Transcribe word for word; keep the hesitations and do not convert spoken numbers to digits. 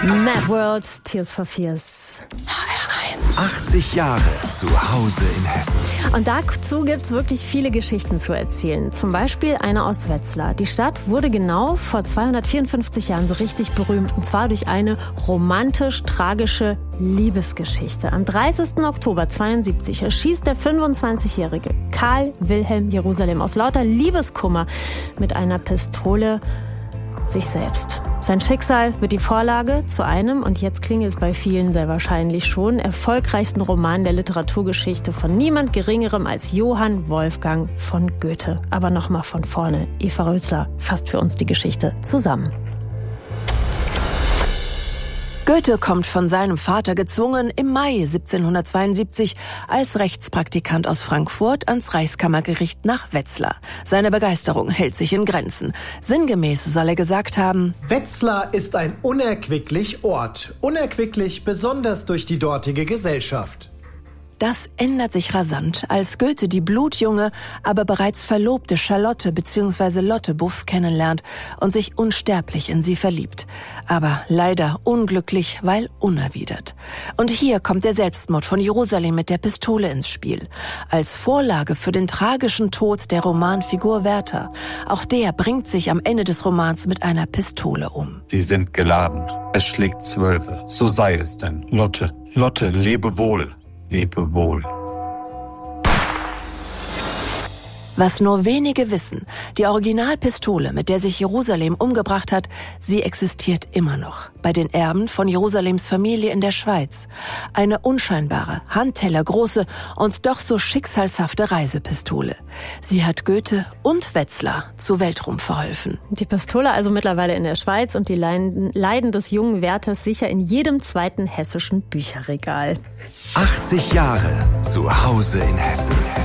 Mad World, Tears for Fears. achtzig Jahre zu Hause in Hessen. Und dazu gibt es wirklich viele Geschichten zu erzählen. Zum Beispiel eine aus Wetzlar. Die Stadt wurde genau vor zweihundertvierundfünfzig Jahren so richtig berühmt. Und zwar durch eine romantisch-tragische Liebesgeschichte. Am dreißigsten Oktober zweiundsiebzig erschießt der fünfundzwanzigjährige Karl Wilhelm Jerusalem aus lauter Liebeskummer mit einer Pistole sich selbst. Sein Schicksal wird die Vorlage zu einem, und jetzt klingelt es bei vielen sehr wahrscheinlich schon, erfolgreichsten Roman der Literaturgeschichte von niemand Geringerem als Johann Wolfgang von Goethe. Aber nochmal von vorne. Eva Rösler fasst für uns die Geschichte zusammen. Goethe kommt von seinem Vater gezwungen im Mai siebzehnhundertzweiundsiebzig als Rechtspraktikant aus Frankfurt ans Reichskammergericht nach Wetzlar. Seine Begeisterung hält sich in Grenzen. Sinngemäß soll er gesagt haben: Wetzlar ist ein unerquicklich Ort. Unerquicklich besonders durch die dortige Gesellschaft. Das ändert sich rasant, als Goethe die blutjunge, aber bereits verlobte Charlotte bzw. Lotte Buff kennenlernt und sich unsterblich in sie verliebt. Aber leider unglücklich, weil unerwidert. Und hier kommt der Selbstmord von Jerusalem mit der Pistole ins Spiel. Als Vorlage für den tragischen Tod der Romanfigur Werther. Auch der bringt sich am Ende des Romans mit einer Pistole um. Sie sind geladen. Es schlägt Zwölfe. So sei es denn. Lotte, Lotte, lebe wohl. Lebe wohl. Was nur wenige wissen, die Originalpistole, mit der sich Jerusalem umgebracht hat, sie existiert immer noch. Bei den Erben von Jerusalems Familie in der Schweiz. Eine unscheinbare, handtellergroße und doch so schicksalshafte Reisepistole. Sie hat Goethe und Wetzlar zu Weltruhm verholfen. Die Pistole also mittlerweile in der Schweiz und die Leiden des jungen Werthers sicher in jedem zweiten hessischen Bücherregal. achtzig Jahre zu Hause in Hessen.